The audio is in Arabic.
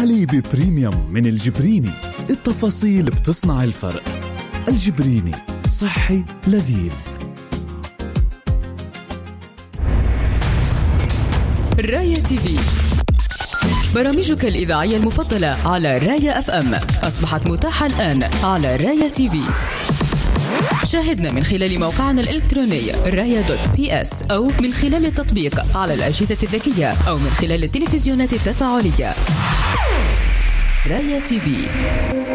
حليب بريميوم من الجبريني، التفاصيل بتصنع الفرق. الجبريني، صحي لذيذ. راية تيفي، برامجك الإذاعية المفضلة على راية FM أصبحت متاحة الآن على راية تيفي. شاهدنا من خلال موقعنا الإلكتروني راية.ps أو من خلال التطبيق على الأجهزة الذكية أو من خلال التلفزيونات التفاعلية. راية تيفي.